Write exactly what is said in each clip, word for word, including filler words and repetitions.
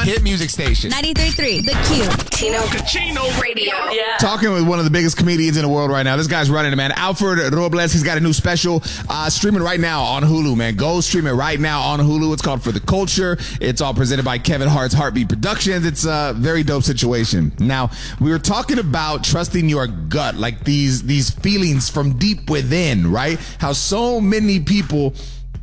hit music station. ninety-three point three, The Q. Tino Cucino Radio. Yeah. Talking with one of the biggest comedians in the world right now. This guy's running it, man. Alfred Robles. He's got a new special uh, streaming right now on Hulu, man. Go stream it right now on Hulu. It's called For the Culture. It's all presented by Kevin Hart's Heartbeat Productions. It's a very dope situation. Now, we were talking about trusting your gut, like these these feelings from deep within, right? How so many people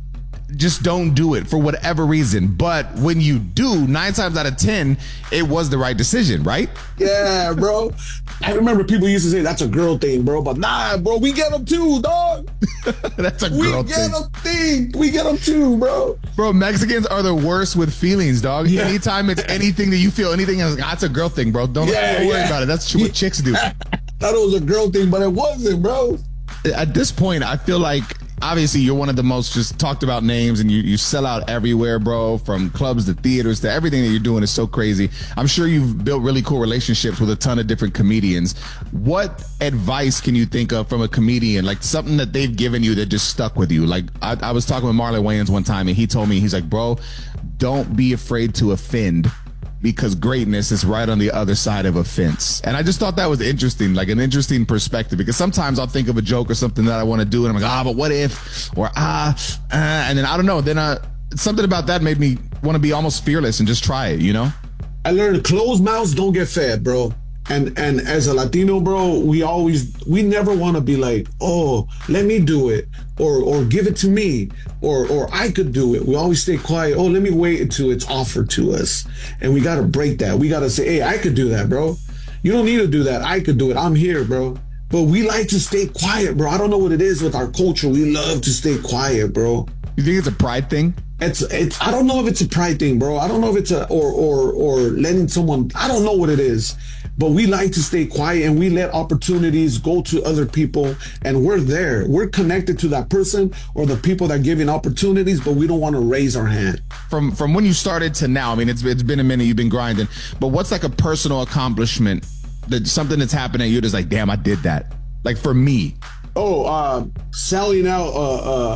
just don't do it for whatever reason. But when you do, nine times out of ten, it was the right decision, right? Yeah, bro. I remember people used to say that's a girl thing, bro. But nah, bro, we get them too, dog. That's a girl we thing. We get them thing. We get them too, bro. Bro, Mexicans are the worst with feelings, dog. Yeah. Anytime it's anything that you feel, anything else, that's a girl thing, bro. Don't, yeah, don't worry yeah. about it. That's what chicks do. Thought it was a girl thing, but it wasn't, bro. At this point, I feel like obviously you're one of the most just talked about names, and you, you sell out everywhere, bro, from clubs to theaters to everything that you're doing is so crazy. I'm sure you've built really cool relationships with a ton of different comedians. What advice can you think of from a comedian, like something that they've given you that just stuck with you? Like I, I was talking with Marlon Wayans one time, and he told me, he's like, bro, don't be afraid to offend, because greatness is right on the other side of a fence. And I just thought that was interesting, like an interesting perspective, because sometimes I'll think of a joke or something that I want to do, and I'm like, ah, but what if, or ah, uh, and then I don't know. Then uh, something about that made me want to be almost fearless and just try it, you know? I learned closed mouths don't get fed, bro. And and as a Latino, bro, we always, we never want to be like, oh, let me do it, or or give it to me, or or I could do it. We always stay quiet. Oh, let me wait until it's offered to us. And we got to break that. We got to say, hey, I could do that, bro. You don't need to do that. I could do it. I'm here, bro. But we like to stay quiet, bro. I don't know what it is with our culture. We love to stay quiet, bro. You think it's a pride thing? It's it's. I don't know if it's a pride thing, bro. I don't know if it's a or or or letting someone. I don't know what it is, but we like to stay quiet, and we let opportunities go to other people, and we're there. We're connected to that person or the people that are giving opportunities, but we don't want to raise our hand. From from when you started to now, I mean, it's it's been a minute. You've been grinding, but what's like a personal accomplishment, that something that's happened and you're just like, damn, I did that. Like for me. Oh, uh, selling out uh,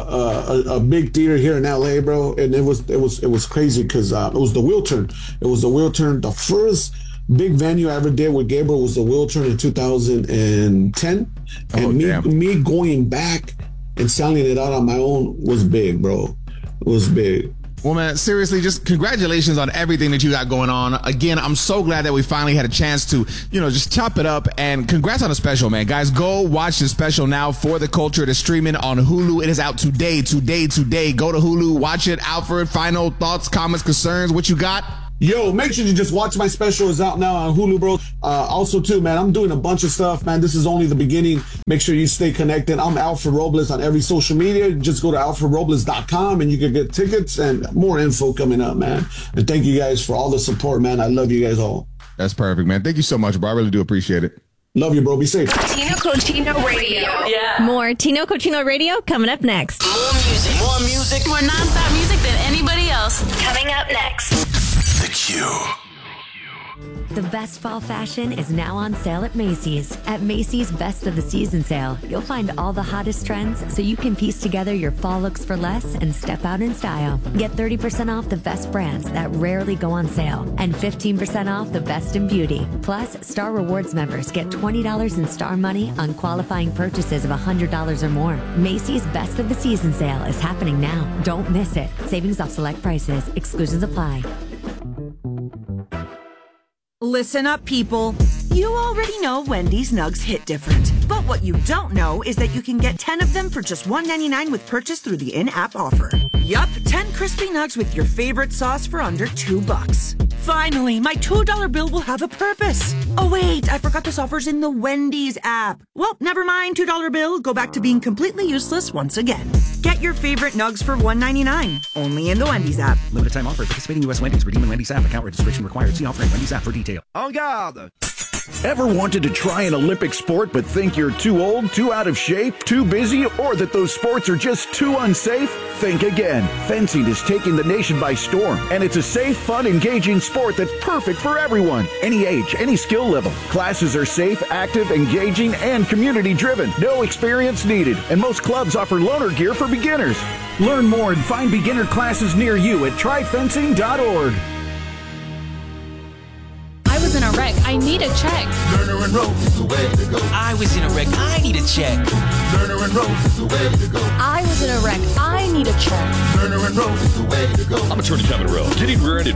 uh, uh, a, a big theater here in L A, bro, and it was it was it was crazy because uh, it was the Wiltern. It was the Wiltern. The first big venue I ever did with Gabriel was the Wiltern in two thousand ten, and oh, me damn. me going back and selling it out on my own was big, bro. It was big. Well, man, seriously, just congratulations on everything that you got going on. Again, I'm so glad that we finally had a chance to, you know, just chop it up, and congrats on the special, man. Guys, go watch the special now, For the Culture. It is streaming on Hulu. It is out today, today, today. Go to Hulu, watch it. Alfred, final thoughts, comments, concerns, what you got? Yo, make sure you just watch my special. It's out now on Hulu, bro. Uh, also, too, man, I'm doing a bunch of stuff, man. This is only the beginning. Make sure you stay connected. I'm Alfred Robles on every social media. Just go to alfred robles dot com and you can get tickets and more info coming up, man. And thank you guys for all the support, man. I love you guys all. That's perfect, man. Thank you so much, bro. I really do appreciate it. Love you, bro. Be safe. Tino Cucino Radio. Yeah. More Tino Cucino Radio coming up next. More music. More music. More nonstop music than anybody else. Coming up next. The Q. The best fall fashion is now on sale at Macy's. At Macy's Best of the Season sale, you'll find all the hottest trends so you can piece together your fall looks for less and step out in style. Get thirty percent off the best brands that rarely go on sale and fifteen percent off the best in beauty. Plus, Star Rewards members get twenty dollars in Star Money on qualifying purchases of one hundred dollars or more. Macy's Best of the Season sale is happening now. Don't miss it. Savings off select prices. Exclusions apply. Listen up, people. You already know Wendy's nugs hit different. But what you don't know is that you can get ten of them for just one ninety-nine with purchase through the in-app offer. Yup, ten crispy nugs with your favorite sauce for under two bucks. Finally, my two dollar bill will have a purpose. Oh wait, I forgot this offer's in the Wendy's app. Well, never mind, two dollar bill. Go back to being completely useless once again. Get your favorite nugs for one ninety-nine. Only in the Wendy's app. Limited time offer. Participating U S Wendy's. Redeem in Wendy's app. Account registration required. See offer in Wendy's app for detail. En garde! Ever wanted to try an Olympic sport but think you're too old, too out of shape, too busy, or that those sports are just too unsafe? Think again. Fencing is taking the nation by storm, and it's a safe, fun, engaging sport that's perfect for everyone. Any age, any skill level. Classes are safe, active, engaging, and community-driven. No experience needed, and most clubs offer loaner gear for beginners. Learn more and find beginner classes near you at try fencing dot org. was in a wreck. I need a check. Lerner and Rowe is the way to go. I was in a wreck. I need a check. Lerner and Rowe is the way to go. I was in a wreck. I need a check. Lerner and Rowe is the way to go. I'm attorney Kevin Rowe. Getting rear-ended